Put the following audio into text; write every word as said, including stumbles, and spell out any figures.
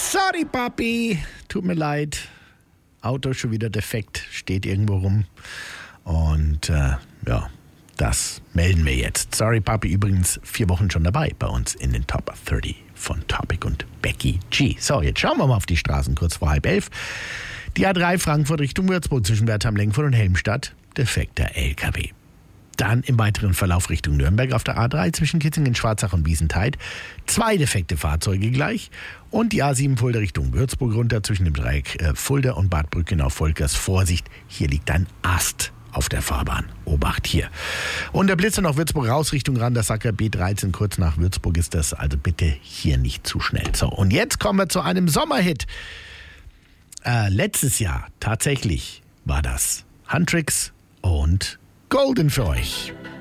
Sorry, Papi. Tut mir leid. Auto schon wieder defekt, steht irgendwo rum. Und äh, ja, das melden wir jetzt. Sorry, Papi, übrigens vier Wochen schon dabei bei uns in den Top dreißig von Topic und Becky G. So, jetzt schauen wir mal auf die Straßen kurz vor halb elf. Die A drei Frankfurt Richtung Würzburg zwischen Wertheim-Lenkfurt und Helmstadt, defekter L K W. Dann im weiteren Verlauf Richtung Nürnberg auf der A drei zwischen Kitzingen, Schwarzach und Wiesentheid. Zwei defekte Fahrzeuge gleich. Und die A sieben Fulda Richtung Würzburg runter zwischen dem Dreieck äh, Fulda und Bad Brückenau Volkers. Vorsicht, hier liegt ein Ast auf der Fahrbahn. Obacht hier. Und der Blitzer noch Würzburg raus Richtung Randersacker B dreizehn. Kurz nach Würzburg ist das. Also bitte hier nicht zu schnell. So, und jetzt kommen wir zu einem Sommerhit. Äh, letztes Jahr tatsächlich war das Huntrix und Golden für euch.